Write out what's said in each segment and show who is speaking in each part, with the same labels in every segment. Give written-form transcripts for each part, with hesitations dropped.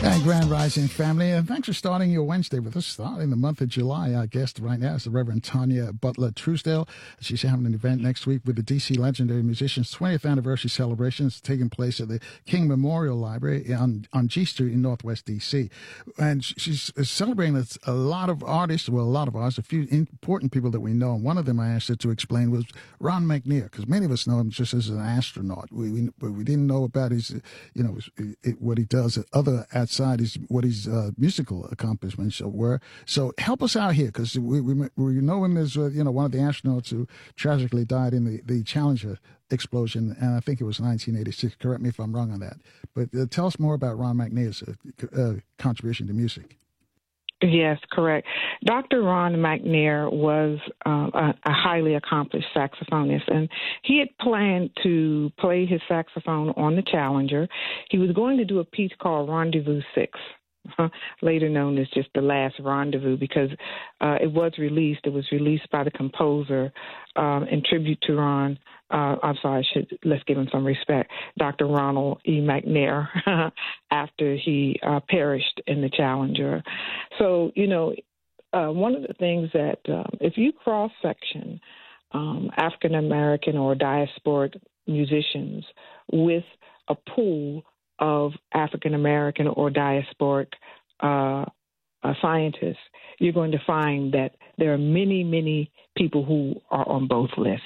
Speaker 1: And Grand Rising family, and thanks for starting your Wednesday with us. Starting the month of July, our guest right now is the Reverend Tanya Butler Truesdale. She's having an event next week with the D.C. Legendary Musicians' 20th anniversary celebrations taking place at the King Memorial Library on G Street in Northwest D.C. And she's celebrating a lot of artists, a few important people that we know. And one of them I asked her to explain was Ron McNair, because many of us know him just as an astronaut. We didn't know about his, what he does at other outside what his musical accomplishments were. So help us out here, because we know him as one of the astronauts who tragically died in the Challenger explosion, and I think it was 1986. Correct me if I'm wrong on that. But tell us more about Ron McNair's contribution to music.
Speaker 2: Yes, correct. Dr. Ron McNair was a highly accomplished saxophonist, and he had planned to play his saxophone on the Challenger. He was going to do a piece called Rendezvous 6, later known as just The Last Rendezvous, because it was released. It was released by the composer in tribute to Ron. Let's give him some respect. Dr. Ronald E. McNair, after he perished in the Challenger. So, one of the things that if you cross-section African American or diasporic musicians with a pool of African American or diasporic scientists, you're going to find that there are many, many people who are on both lists.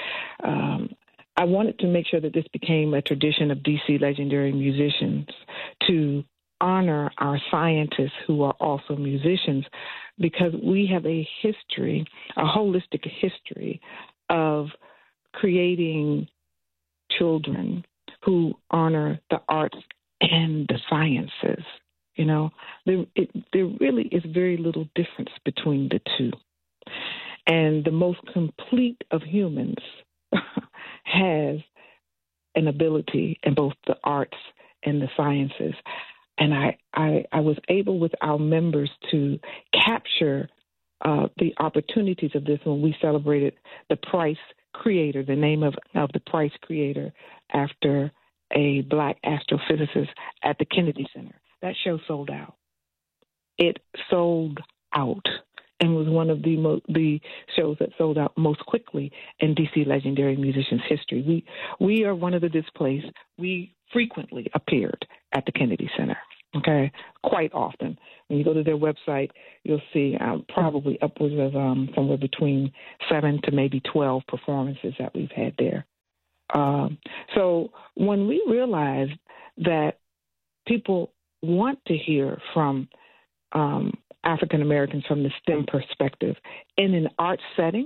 Speaker 2: I wanted to make sure that this became a tradition of DC Legendary Musicians to honor our scientists who are also musicians, because we have a history, a holistic history of creating children who honor the arts and the sciences. There really is very little difference between the two. And the most complete of humans has an ability in both the arts and the sciences. And I was able with our members to capture the opportunities of this when we celebrated the Price Creator, the name of the Price Creator, after a Black astrophysicist at the Kennedy Center. That show sold out. It sold out and was one of the shows that sold out most quickly in DC Legendary Musicians history. We are one of the displaced. We frequently appeared at the Kennedy Center, quite often. When you go to their website, you'll see probably upwards of somewhere between 7 to maybe 12 performances that we've had there. So when we realized that people want to hear from African Americans from the STEM perspective in an art setting,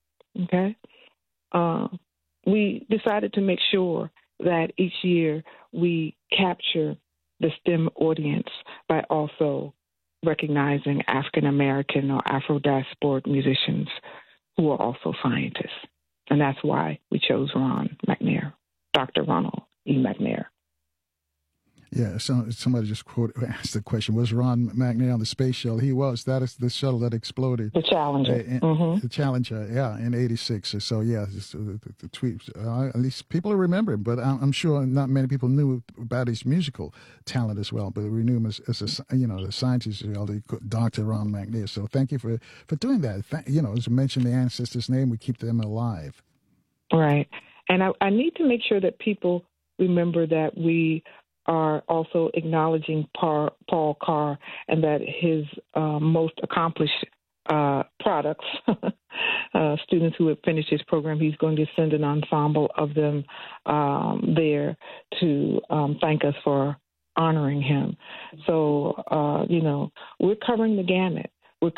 Speaker 2: we decided to make sure that each year we capture the STEM audience by also recognizing African American or Afro-diasporic musicians who are also scientists. And that's why we chose Ron McNair, Dr. Ronald E. McNair.
Speaker 1: Yeah, somebody just asked the question, was Ron McNair on the space shuttle? He was. That is the shuttle that exploded.
Speaker 2: The Challenger.
Speaker 1: The Challenger, in 86. So, the tweet, at least people remember him, but I'm sure not many people knew about his musical talent as well, but we knew him as a scientist, Dr. Ron McNair. So thank you for doing that. As you mentioned the ancestors' name, we keep them alive.
Speaker 2: Right. And I need to make sure that people remember that we are also acknowledging Paul Carr, and that his most accomplished products, students who have finished his program, he's going to send an ensemble of them there to thank us for honoring him. So, we're covering the gamut.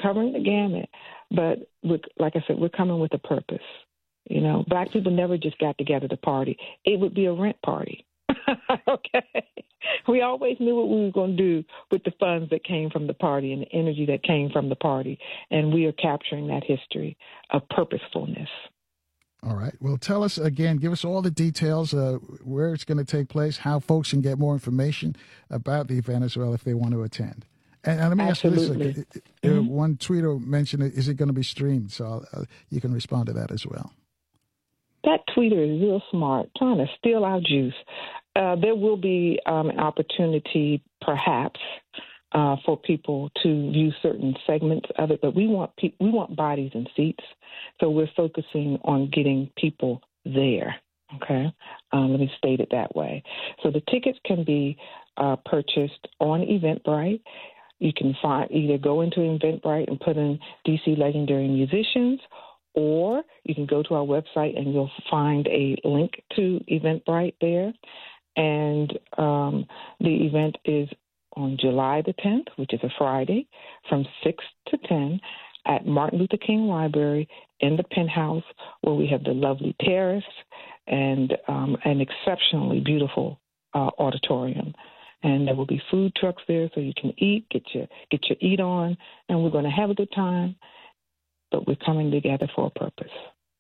Speaker 2: But like I said, we're coming with a purpose. Black people never just got together to party. It would be a rent party. Okay. We always knew what we were going to do with the funds that came from the party and the energy that came from the party. And we are capturing that history of purposefulness.
Speaker 1: All right. Well, tell us again, give us all the details, where it's going to take place, how folks can get more information about the event as well if they want to attend. And let me
Speaker 2: Absolutely.
Speaker 1: ask you this. One tweeter mentioned, is it going to be streamed? So you can respond to that as well.
Speaker 2: That tweeter is real smart, trying to steal our juice. There will be an opportunity, perhaps, for people to view certain segments of it, but we want bodies and seats, so we're focusing on getting people there. Okay, let me state it that way. So the tickets can be purchased on Eventbrite. You can either go into Eventbrite and put in DC Legendary Musicians, or you can go to our website and you'll find a link to Eventbrite there. And the event is on July the 10th, which is a Friday, from 6 to 10 at Martin Luther King Library in the Penthouse, where we have the lovely terrace and an exceptionally beautiful auditorium. And there will be food trucks there so you can eat, get your eat on, and we're going to have a good time, but we're coming together for a purpose.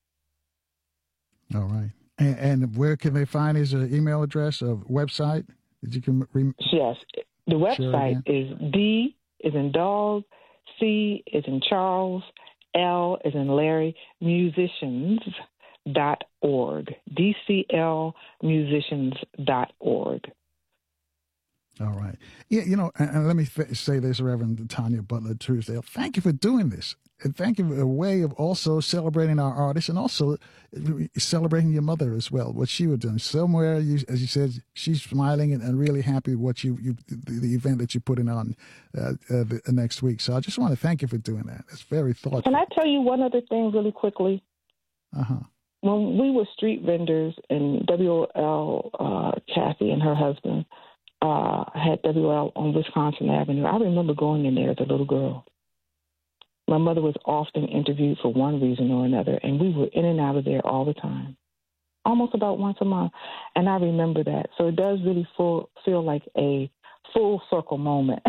Speaker 1: All right. And where can they find his email address or website?
Speaker 2: Yes. The website is D is in dog, C is in Charles, L is in Larry, musicians.org, DCLmusicians.org.
Speaker 1: All right. Yeah, and let me say this, Reverend Tanya Butler Truesdale. Thank you for doing this. And thank you for a way of also celebrating our artists and also celebrating your mother as well, what she was doing. Somewhere, as you said, she's smiling and really happy with what the event that you're putting on the next week. So I just want to thank you for doing that. It's very thoughtful.
Speaker 2: Can I tell you one other thing really quickly?
Speaker 1: Uh-huh.
Speaker 2: When we were street vendors and WL, Kathy and her husband, had WL on Wisconsin Avenue, I remember going in there as a little girl. My mother was often interviewed for one reason or another, and we were in and out of there all the time, almost about once a month. And I remember that. So it does really feel like a full circle moment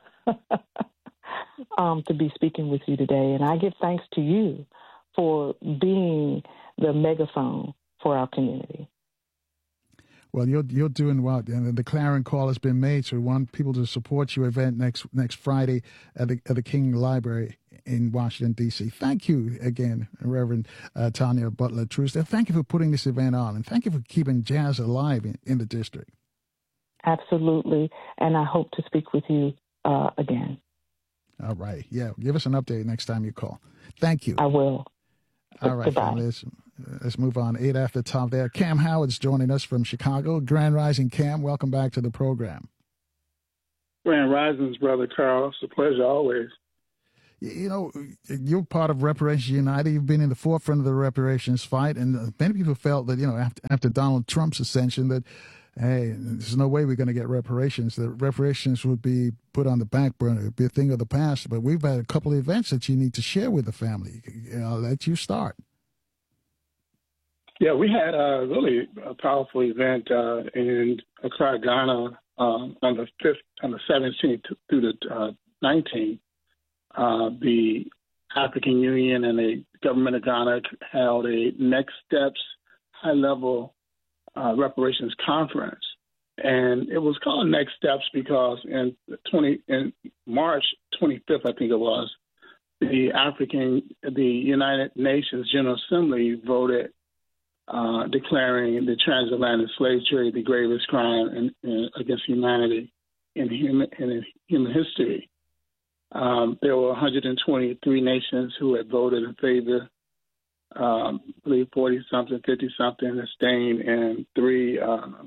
Speaker 2: to be speaking with you today. And I give thanks to you for being the megaphone for our community.
Speaker 1: Well, you're doing well, and the clarion call has been made. So we want people to support your event next Friday at the King Library in Washington, D.C. Thank you again, Reverend Tanya Butler Truesdale. Thank you for putting this event on, and thank you for keeping jazz alive in the district.
Speaker 2: Absolutely, and I hope to speak with you again.
Speaker 1: All right. Yeah, give us an update next time you call. Thank you.
Speaker 2: I will.
Speaker 1: All right, let's move on. 8 after top there. Cam Howard's joining us from Chicago. Grand Rising, Cam. Welcome back to the program.
Speaker 3: Grand Risings, Brother Carl. It's a pleasure always.
Speaker 1: You know, you're part of Reparations United. You've been in the forefront of the reparations fight, and many people felt that, after Donald Trump's ascension, that, hey, there's no way we're going to get reparations. The reparations would be put on the back burner. It would be a thing of the past. But we've had a couple of events that you need to share with the family. I'll let you start.
Speaker 3: Yeah, we had a really powerful event in Accra, Ghana, on the 17th through the 19th. The African Union and the government of Ghana held a Next Steps high-level reparations conference, and it was called Next Steps because in March 25th, I think it was, the United Nations General Assembly voted declaring the transatlantic slave trade the gravest crime against humanity in human history. There were 123 nations who had voted in favor. I believe 40-something, 50-something abstained, and three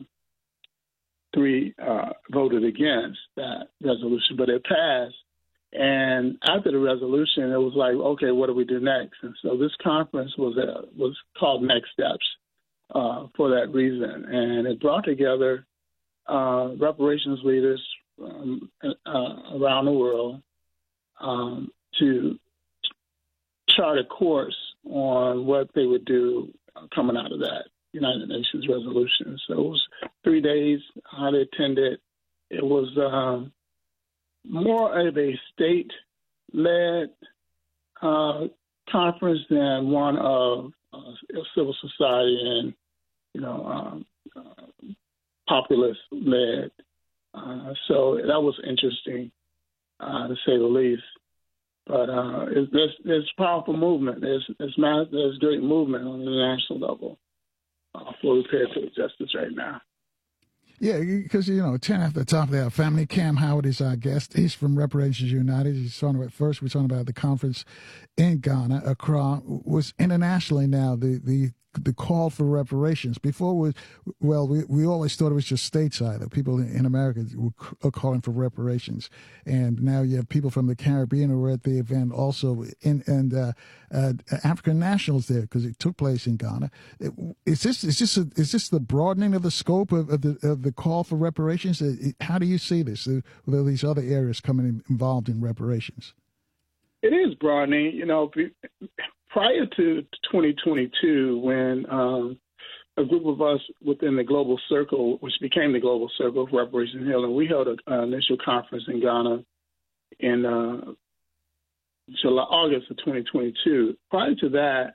Speaker 3: voted against that resolution. But it passed. And after the resolution, it was like, okay, what do we do next? And so this conference was called Next Steps for that reason. And it brought together reparations leaders around the world to chart a course on what they would do coming out of that United Nations resolution. So it was 3 days, highly attended. It was more of a state-led conference than one of civil society and, populist-led. So that was interesting, to say the least. But there's powerful movement. There's great movement on the national level for repair to justice right now.
Speaker 1: Yeah, because, 10 at the top of that family. Cam Howard is our guest. He's from Reparations United. He's talking about, first, we're talking about the conference in Ghana. Accra was internationally now the call for reparations. Before we always thought it was just stateside, that people in America were calling for reparations. And now you have people from the Caribbean who were at the event also, and African nationals there, because it took place in Ghana. Is this the broadening of the scope of the call for reparations? How do you see this? With these other areas involved in reparations?
Speaker 3: It is broadening. Prior to 2022, when a group of us within the Global Circle, which became the Global Circle for Reparations Healing, we held an initial conference in Ghana in August of 2022. Prior to that,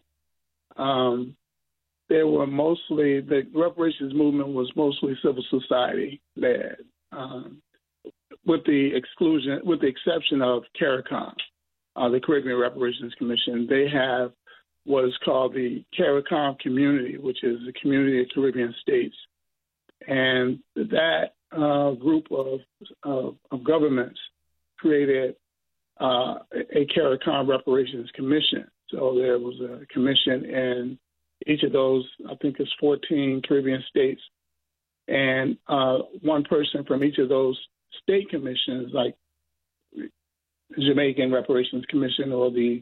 Speaker 3: there were the reparations movement was mostly civil society led, with the exception of CARICOM. The Caribbean Reparations Commission. They have what is called the CARICOM community, which is the community of Caribbean states. And that group of governments created a CARICOM Reparations Commission. So there was a commission in each of those, I think it's 14 Caribbean states, and one person from each of those state commissions, like Jamaican Reparations Commission or the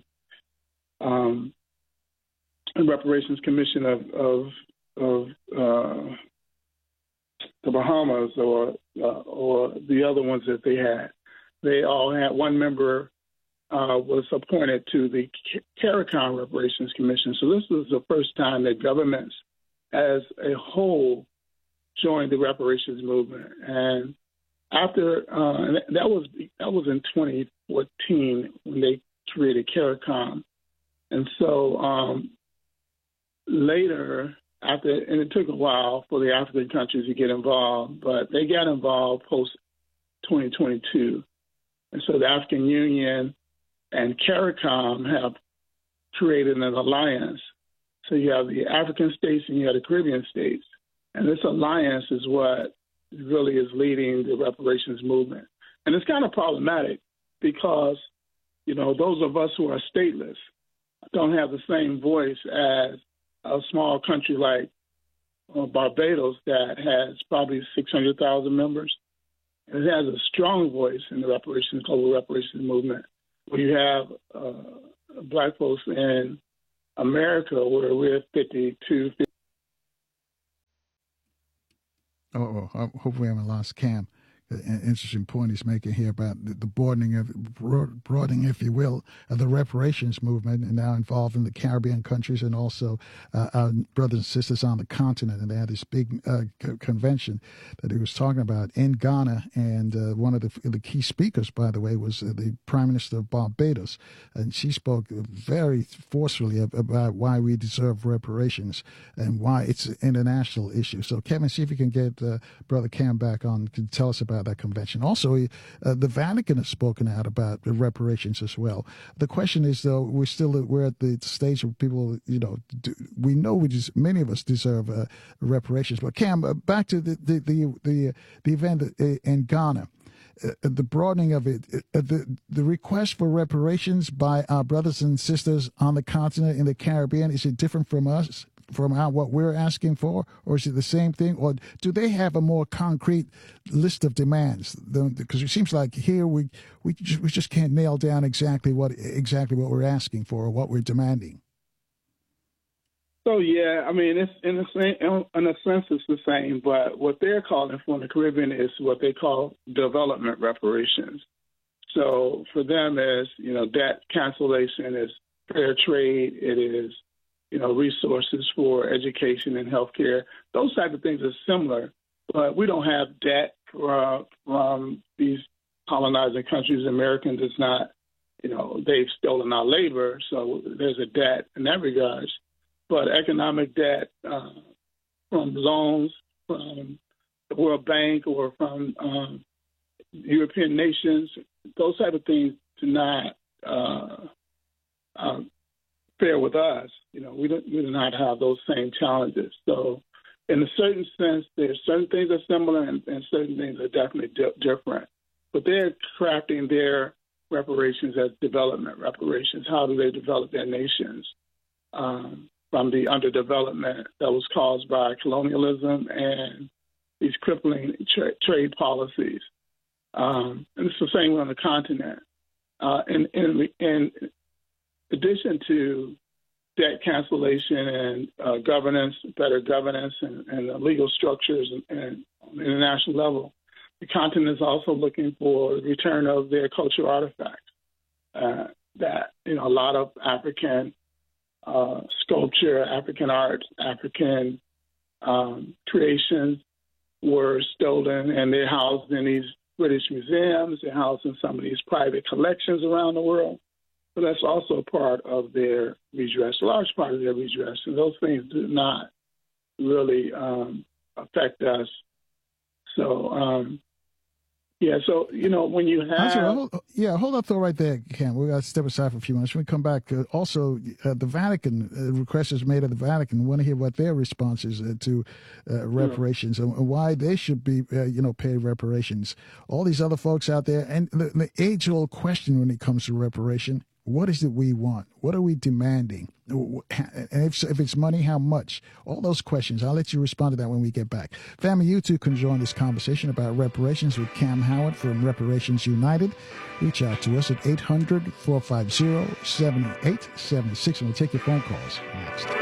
Speaker 3: Reparations Commission of the Bahamas or the other ones that they had. They all had one member was appointed to the CARICOM Reparations Commission. So this was the first time that governments as a whole joined the reparations movement. And after that was in 2014 when they created CARICOM, and so later and it took a while for the African countries to get involved, but they got involved post 2022, and so the African Union and CARICOM have created an alliance. So you have the African states and you have the Caribbean states, and this alliance is what really is leading the reparations movement. And it's kind of problematic because, those of us who are stateless don't have the same voice as a small country like Barbados that has probably 600,000 members. It has a strong voice in the global reparations movement. Where you have black folks in America where we're 52,
Speaker 1: hopefully we haven't lost Cam. An interesting point he's making here about the broadening, if you will, of the reparations movement, and now involved in the Caribbean countries and also our brothers and sisters on the continent. And they had this big convention that he was talking about in Ghana. And one of the key speakers, by the way, was the Prime Minister of Barbados. And she spoke very forcefully about why we deserve reparations and why it's an international issue. So, Kevin, see if you can get Brother Cam back on to tell us about that convention. Also, the Vatican has spoken out about reparations as well. The question is, though, we're at the stage where people, we know many of us deserve reparations. But Cam, back to the event in Ghana. The broadening of it, the request for reparations by our brothers and sisters on the continent in the Caribbean, is it different from us? From what we're asking for, or is it the same thing, or do they have a more concrete list of demands? Because it seems like here we just can't nail down exactly what we're asking for or what we're demanding.
Speaker 3: So yeah, I mean, it's in a sense it's the same, but what they're calling for in the Caribbean is what they call development reparations. So for them, is debt cancellation, is fair trade, it is resources for education and healthcare. Those type of things are similar, but we don't have debt from these colonizing countries. Americans, it's not, they've stolen our labor, so there's a debt in that regards. But economic debt from loans from the World Bank or from European nations, those type of things do not fare with us. We do not have those same challenges. So in a certain sense, there's certain things are similar and certain things are definitely different. But they're crafting their reparations as development reparations. How do they develop their nations from the underdevelopment that was caused by colonialism and these crippling trade policies? And it's the same way on the continent. In addition to debt cancellation and governance, better governance and legal structures and on the international level, the continent is also looking for the return of their cultural artifacts. That, a lot of African sculpture, African art, African creations were stolen, and they're housed in these British museums. They're housed in some of these private collections around the world. But that's also part of their redress, a large part of their redress. And those things do not really affect us. So, so, when you have...
Speaker 1: hold that thought right there, Cam. We got to step aside for a few minutes. When we come back, also, the Vatican, request is made of the Vatican. We want to hear what their response is to reparations and why they should be, paid reparations. All these other folks out there, and the age-old question when it comes to reparation, what is it we want? What are we demanding? And if it's money, how much? All those questions. I'll let you respond to that when we get back. Family, you too can join this conversation about reparations with Cam Howard from Reparations United. Reach out to us at 800-450-7876, and we'll take your phone calls next.